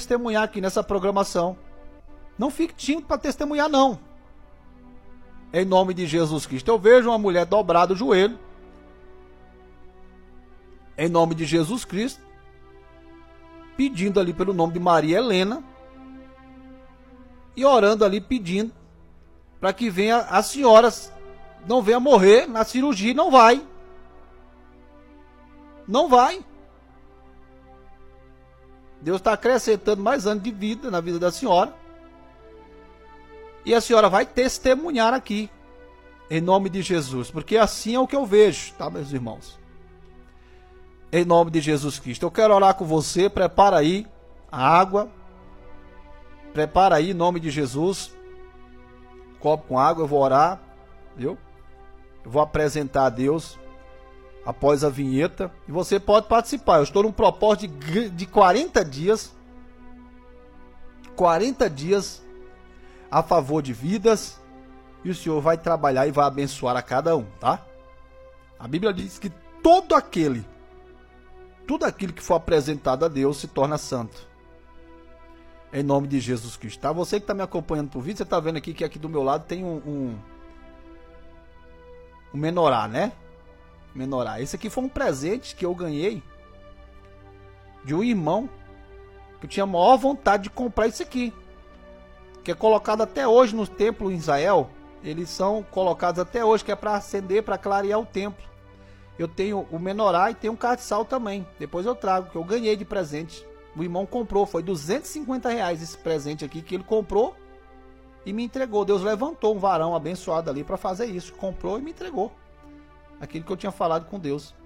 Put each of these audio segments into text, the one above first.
testemunhar aqui nessa programação. Não fique tímido para testemunhar, não. Em nome de Jesus Cristo. Eu vejo uma mulher dobrada o joelho. Em nome de Jesus Cristo. Pedindo ali pelo nome de Maria Helena. E orando ali, pedindo para que venha as senhoras, não venha morrer na cirurgia. Não vai. Não vai. Deus está acrescentando mais anos de vida na vida da senhora. E a senhora vai testemunhar aqui. Em nome de Jesus. Porque assim é o que eu vejo, tá, meus irmãos? Em nome de Jesus Cristo. Eu quero orar com você. Prepara aí a água. Prepara aí, em nome de Jesus. Copo com água, eu vou orar. Viu? Eu vou apresentar a Deus após a vinheta. E você pode participar. Eu estou num propósito de 40 dias. 40 dias a favor de vidas. E o Senhor vai trabalhar e vai abençoar a cada um, tá? A Bíblia diz que tudo aquilo que for apresentado a Deus se torna santo. Em nome de Jesus Cristo, tá? Você que está me acompanhando por vídeo, você está vendo aqui que aqui do meu lado tem um menorá, né? Menorá. Esse aqui foi um presente que eu ganhei de um irmão que eu tinha a maior vontade de comprar isso aqui. Que é colocado até hoje no templo em Israel. Eles são colocados até hoje, que é para acender, para clarear o templo. Eu tenho o menorá e tenho um castiçal também. Depois eu trago, que eu ganhei de presente. O irmão comprou, foi R$250 esse presente aqui que ele comprou e me entregou. Deus levantou um varão abençoado ali para fazer isso. Comprou e me entregou. Aquilo que eu tinha falado com Deus.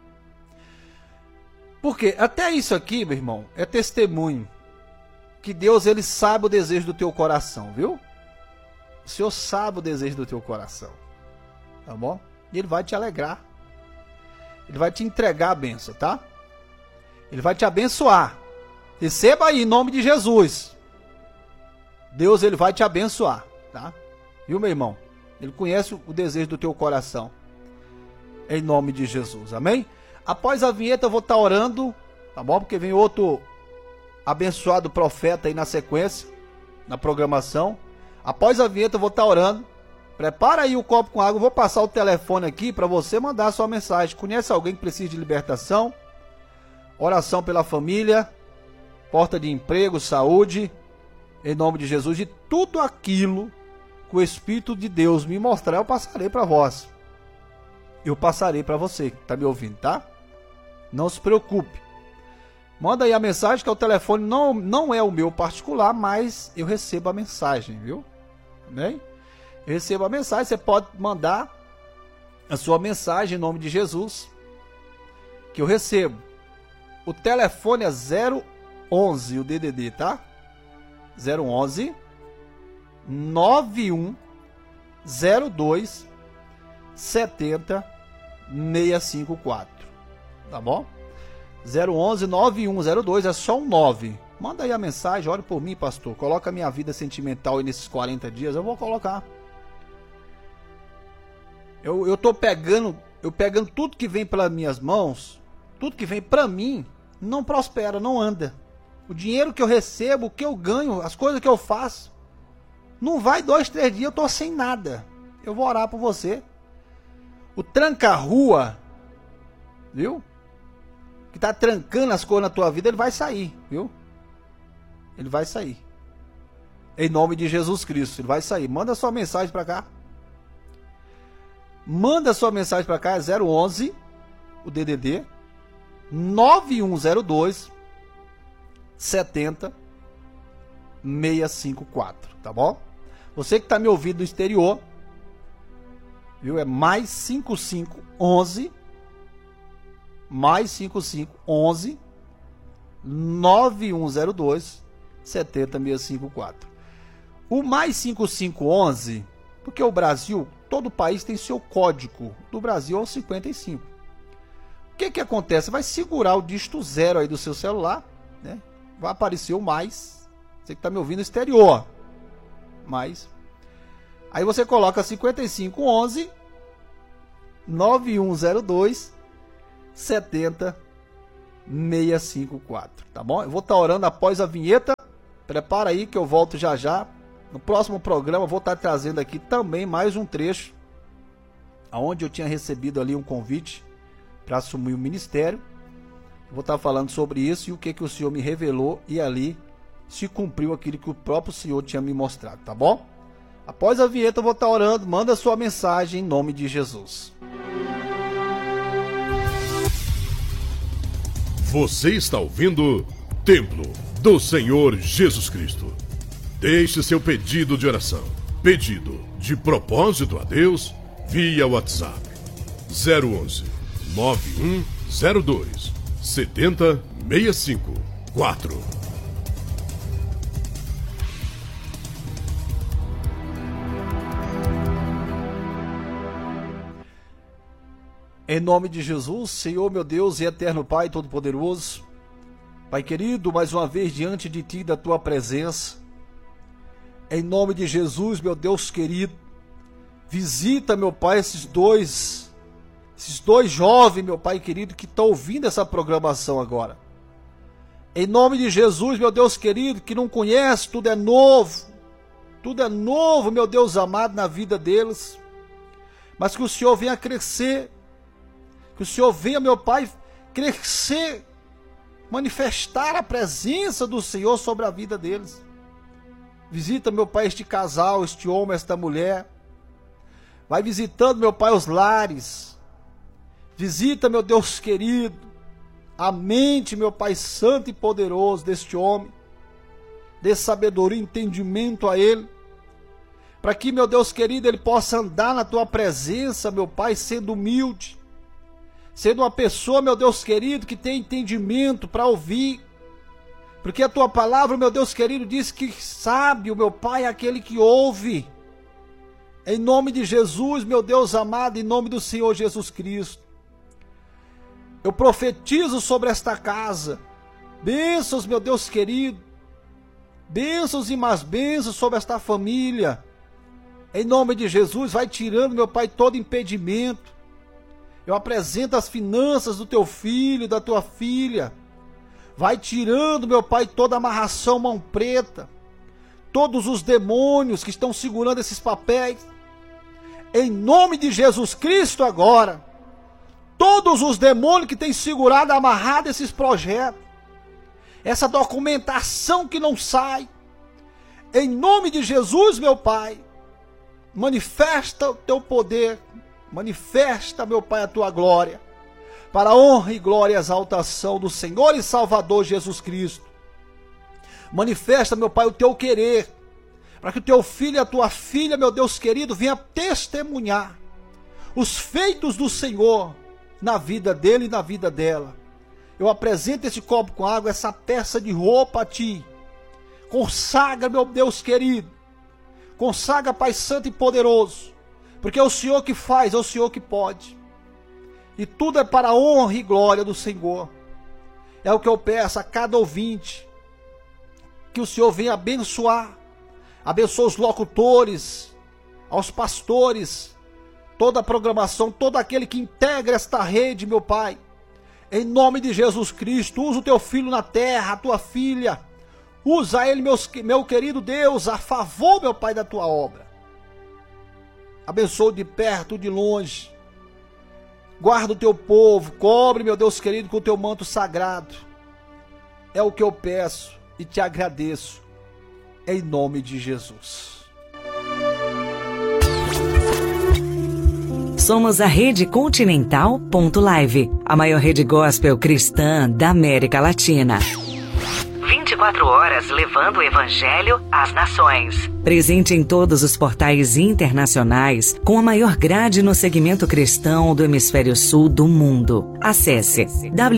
Porque até isso aqui, meu irmão, é testemunho. Que Deus, ele sabe o desejo do teu coração, viu? O Senhor sabe o desejo do teu coração. Tá bom? E ele vai te alegrar. Ele vai te entregar a bênção, tá? Ele vai te abençoar. Receba aí, em nome de Jesus. Deus, ele vai te abençoar, tá? Viu, meu irmão? Ele conhece o desejo do teu coração. Em nome de Jesus, amém? Após a vinheta eu vou estar orando, tá bom? Porque vem outro abençoado profeta aí na sequência, na programação. Após a vinheta eu vou estar orando. Prepara aí o copo com água. Eu vou passar o telefone aqui para você mandar a sua mensagem. Conhece alguém que precisa de libertação? Oração pela família, porta de emprego, saúde, em nome de Jesus. E tudo aquilo que o Espírito de Deus me mostrar, eu passarei para vós. Eu passarei para você que está me ouvindo, tá? Não se preocupe. Manda aí a mensagem, que o telefone não é o meu particular, mas eu recebo a mensagem, viu? Amém? Eu recebo a mensagem, você pode mandar a sua mensagem em nome de Jesus, que eu recebo. O telefone é 011, o DDD, tá? 011 9102 70 654, tá bom? 011 9102, é só um 9. Manda aí a mensagem, ore por mim, pastor. Coloca a minha vida sentimental aí nesses 40 dias, eu vou colocar. Eu tô pegando tudo que vem pelas minhas mãos, tudo que vem pra mim, não prospera, não anda. O dinheiro que eu recebo, o que eu ganho, as coisas que eu faço, não vai 2, 3 dias, eu tô sem nada. Eu vou orar por você. O tranca-rua, viu? Que tá trancando as coisas na tua vida, ele vai sair, viu? Ele vai sair. Em nome de Jesus Cristo, ele vai sair. Manda sua mensagem pra cá. Manda sua mensagem pra cá, é 011, o DDD, 9102 70 654, tá bom? Você que tá me ouvindo no exterior, viu? É mais 5511 9102 70 654. O mais 5511, porque o Brasil, todo país tem seu código. Do Brasil é o 55. O que acontece? Vai segurar o dígito 0 aí do seu celular, né? Vai aparecer o mais. Você que está me ouvindo no exterior. Mais. Aí você coloca 5511 9102 70 654, tá bom? Eu vou estar orando após a vinheta. Prepara aí que eu volto já já. No próximo programa eu vou estar trazendo aqui também mais um trecho onde eu tinha recebido ali um convite para assumir o ministério. Vou estar falando sobre isso e o que o Senhor me revelou, e ali se cumpriu aquilo que o próprio Senhor tinha me mostrado, tá bom? Após a vinheta eu vou estar orando. Manda sua mensagem em nome de Jesus. Você está ouvindo Templo do Senhor Jesus Cristo. Deixe seu pedido de oração, pedido de propósito a Deus, via WhatsApp 011 9102 7065 4. Em nome de Jesus, Senhor meu Deus e eterno Pai Todo-Poderoso, Pai querido, mais uma vez diante de Ti, da Tua presença, em nome de Jesus, meu Deus querido, visita, meu Pai, esses dois jovens, meu Pai querido, que estão ouvindo essa programação agora. Em nome de Jesus, meu Deus querido, que não conhece, tudo é novo, meu Deus amado, na vida deles, mas que o Senhor venha crescer, que o Senhor venha, meu Pai, crescer, manifestar a presença do Senhor sobre a vida deles. Visita, meu Pai, este casal, este homem, esta mulher. Vai visitando, meu Pai, os lares. Visita, meu Deus querido, a mente, meu Pai santo e poderoso deste homem. Dê sabedoria e entendimento a ele, para que, meu Deus querido, ele possa andar na Tua presença, meu Pai, sendo humilde, sendo uma pessoa, meu Deus querido, que tem entendimento para ouvir, porque a Tua palavra, meu Deus querido, diz que sábio, meu Pai, é aquele que ouve. Em nome de Jesus, meu Deus amado, em nome do Senhor Jesus Cristo, eu profetizo sobre esta casa, bênçãos, meu Deus querido, bênçãos e mais bênçãos sobre esta família. Em nome de Jesus, vai tirando, meu Pai, todo impedimento. Eu apresento as finanças do Teu filho, da Tua filha. Vai tirando, meu Pai, toda amarração, mão preta, todos os demônios que estão segurando esses papéis. Em nome de Jesus Cristo agora, todos os demônios que têm segurado, amarrado esses projetos, essa documentação que não sai, em nome de Jesus, meu Pai, manifesta o Teu poder, manifesta, meu Pai, a Tua glória, para a honra e glória e exaltação do Senhor e Salvador Jesus Cristo. Manifesta, meu Pai, o Teu querer, para que o Teu filho e a Tua filha, meu Deus querido, venha testemunhar os feitos do Senhor na vida dele e na vida dela. Eu apresento esse copo com água, essa peça de roupa a Ti. Consagra, meu Deus querido, consagra, Pai santo e poderoso, porque é o Senhor que faz, é o Senhor que pode, e tudo é para a honra e glória do Senhor. É o que eu peço a cada ouvinte, que o Senhor venha abençoar, abençoa os locutores, aos pastores, toda a programação, todo aquele que integra esta rede, meu Pai, em nome de Jesus Cristo. Usa o Teu filho na terra, a Tua filha, usa ele, meu querido Deus, a favor, meu Pai, da Tua obra. Abençoa de perto, de longe, guarda o Teu povo, cobre, meu Deus querido, com o Teu manto sagrado. É o que eu peço e Te agradeço, em nome de Jesus. Somos a Rede Continental.live, a maior rede gospel cristã da América Latina. 24 horas levando o Evangelho às nações. Presente em todos os portais internacionais, com a maior grade no segmento cristão do hemisfério sul do mundo. Acesse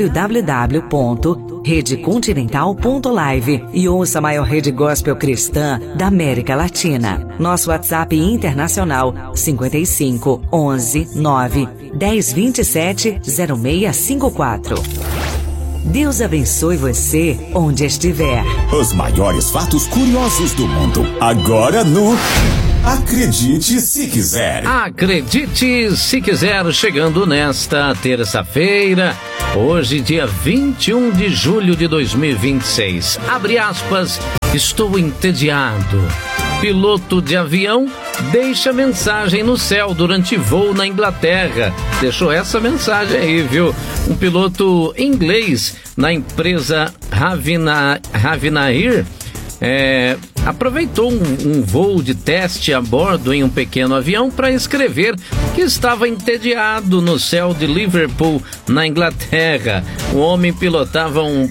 www.redecontinental.live e ouça a maior rede gospel cristã da América Latina. Nosso WhatsApp internacional 55 11 9 10 27 0654. Deus abençoe você onde estiver. Os maiores fatos curiosos do mundo, agora no Acredite se quiser. Acredite se quiser, chegando nesta terça-feira, hoje dia 21 de julho de 2026. Abre aspas, estou entediado. Piloto de avião deixa mensagem no céu durante voo na Inglaterra. Deixou essa mensagem aí, viu? Um piloto inglês na empresa Havinair aproveitou um voo de teste a bordo em um pequeno avião para escrever que estava entediado no céu de Liverpool, na Inglaterra. O homem pilotava um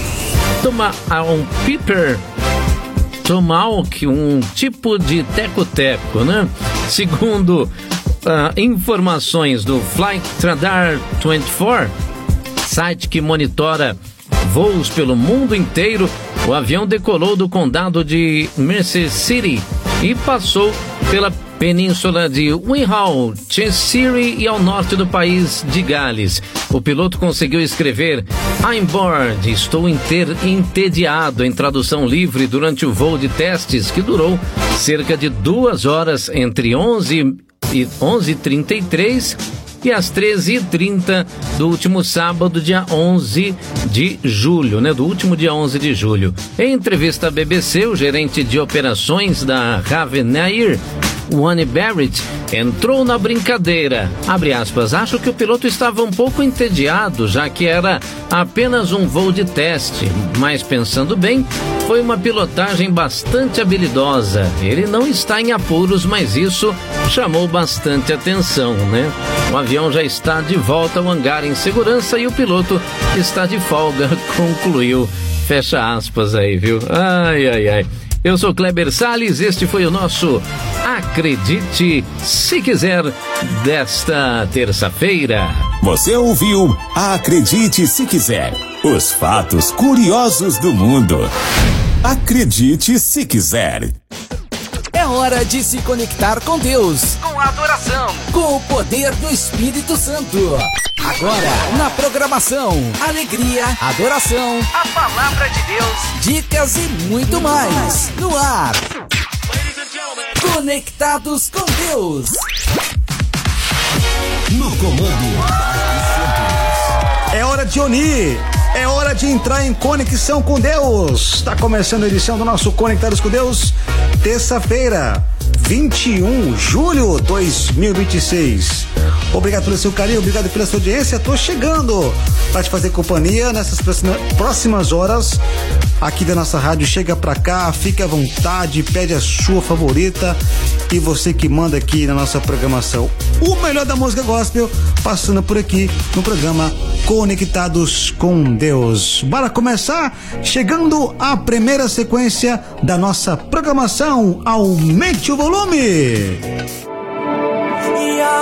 Piper Tomahawk, um tipo de teco-teco, né? Segundo informações do Flight Radar 24, site que monitora voos pelo mundo inteiro, o avião decolou do condado de Merseyside e passou pela península de Whitehall, Cheshire e ao norte do país de Gales. O piloto conseguiu escrever I'm bored, estou entediado, em tradução livre, durante o voo de testes que durou cerca de 2 horas entre 11h33 e às 13h30 do último sábado, dia 11 de julho, né? Do último dia 11 de julho. Em entrevista à BBC, o gerente de operações da Havinair, Wayne Barrett, entrou na brincadeira. Abre aspas, acho que o piloto estava um pouco entediado, já que era apenas um voo de teste, mas pensando bem, foi uma pilotagem bastante habilidosa. Ele não está em apuros, mas isso chamou bastante atenção, né? O avião já está de volta ao hangar em segurança e o piloto está de folga, concluiu. Fecha aspas aí, viu? Ai, ai, ai. Eu sou Kleber Salles, este foi o nosso Acredite se quiser desta terça-feira. Você ouviu Acredite se quiser, os fatos curiosos do mundo. Acredite se quiser. É hora de se conectar com Deus, Com a adoração, com o poder do Espírito Santo. Agora, na programação, alegria, adoração, a palavra de Deus. dicas e muito mais. No ar, Conectados com Deus. No comando, É hora de unir, é hora de entrar em conexão com Deus. Está começando a edição do nosso Conectados com Deus, terça-feira, 21 de julho de 2026. Obrigado pelo seu carinho, obrigado pela sua audiência. Tô chegando para te fazer companhia nessas próximas horas aqui da nossa rádio. Chega pra cá, fica à vontade, pede a sua favorita e você que manda aqui na nossa programação. O melhor da música gospel passando por aqui no programa Conectados com Deus. Bora começar? Chegando a primeira sequência da nossa programação. Aumente o volume! E a